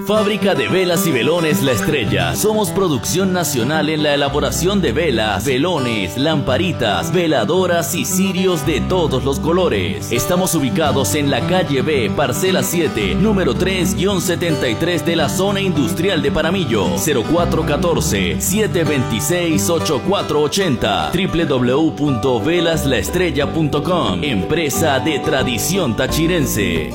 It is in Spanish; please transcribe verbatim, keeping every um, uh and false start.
Fábrica de velas y velones La Estrella. Somos producción nacional en la elaboración de velas, velones, lamparitas, veladoras y cirios de todos los colores. Estamos ubicados en la calle B, parcela siete, número tres setenta y tres de la zona industrial de Paramillo. Cero cuatro uno cuatro, siete dos seis, ocho cuatro ocho cero. w w w punto velas la estrella punto com. Empresa de tradición tachirense.